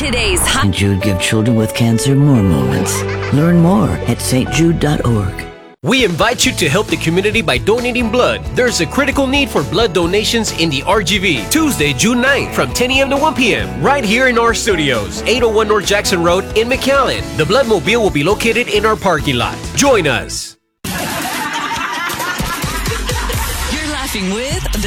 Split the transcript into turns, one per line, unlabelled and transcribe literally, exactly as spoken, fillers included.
Today's hot.
Saint Jude give children with cancer more moments. Learn more at s t jude dot org.
We invite you to help the community by donating blood. There's a critical need for blood donations in the R G V. Tuesday, June ninth from ten a m to one p m right here in our studios, eight oh one North Jackson Road in McAllen. The Bloodmobile will be located in our parking lot. Join us.
You're laughing with the